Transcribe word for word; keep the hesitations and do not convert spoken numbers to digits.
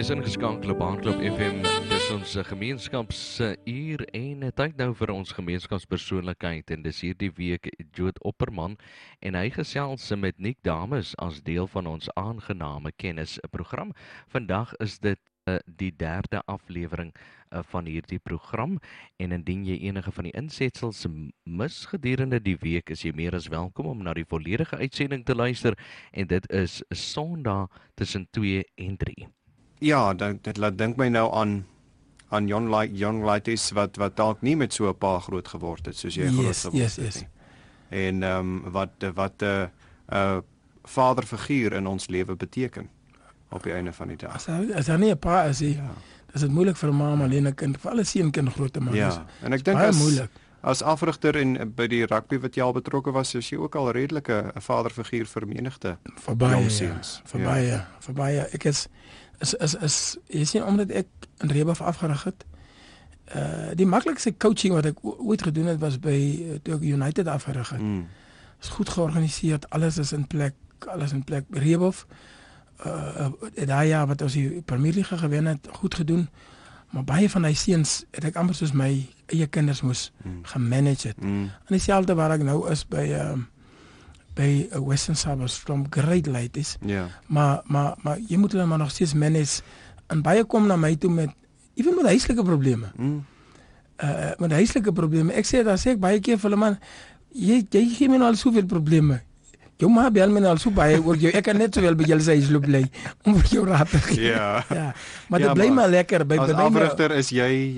Is ingeskakel op Handklop F M, dis ons gemeenskapsuur en tyd nou vir ons gemeenskapspersoonlikheid en dis hierdie week Jood Opperman en hy gesels met Nick Dames as deel van ons aangename kennis program. Vandag is dit uh, die derde aflewering uh, van hierdie program en indien jy enige van die insetsels mis gedurende die week is jy meer as welkom om na die volledige uitsending te luister en dit is Sondag tussen twee en drie. Ja, dit, dit laat dink my nou aan aan jong like jong laities wat wat dalk nie met so 'n pa groot geword het soos jy yes, groot geword yes, het. Yes. En ehm um, wat wat 'n uh, uh, vaderfiguur in ons lewe beteken op die einde van die dag. As hy as hy nie 'n pa is, ja. Dis dit moeilik vir 'n ma om alleen 'n kind, vir alle seunkind groot te maak. Ja, en ek dink baie as moeilik. As afrigter en by die rugby wat jy al betrokke was, is jy ook al redelike 'n vaderfiguur vir menigte vir baie jong ja, seuns. vir baie, ja. vir baie. Ek is is is is jy sien omdat ek in Rehbof afgerig het. Uh die maklikste coaching wat ek ooit gedoen het was by uh, toe ek United afgerig het. Mm. Is goed georganiseer, alles is in plek, alles in plek. Rehbof uh daai jaar wat ons die Premier League gewen het, goed gedoen. Maar baie van die seuns het ek amper soos my eie kinders moes Mm. gemanage het. Mm. En dieselfde waar ek nou is by um, by uh, Western Suburbs from great ladies. Ja. Maar maar maar jy moet hulle maar nog steeds manage. En baie kom na my toe met ewen met huislike probleme. Mm. Uh met huislike probleme. Ek sê dan sê ek baie keer vir hulle man, jy jy gee my nou al soveel probleme. Jou ma bel my nou al so baie oor jou. Ek kan net sowel by julle se huis loop bly om vir jou raad te gee. Ja. Ja. Maar Ja, dit bly maar maar lekker by As by my. afrigter is jy